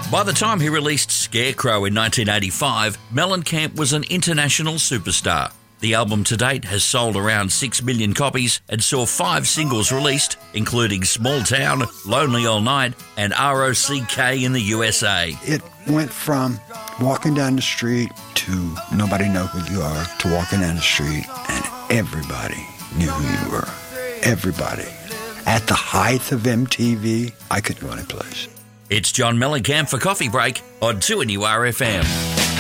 By the time he released Scarecrow in 1985, Mellencamp was an international superstar. The album to date has sold around 6 million copies and saw 5 singles released, including Small Town, Lonely All Night, and ROCK in the USA. It went from walking down the street to nobody know who you are, to walking down the street and everybody knew who you were. Everybody. At the height of MTV, I could go any place. It's John Mellencamp for Coffee Break on 2NURFM.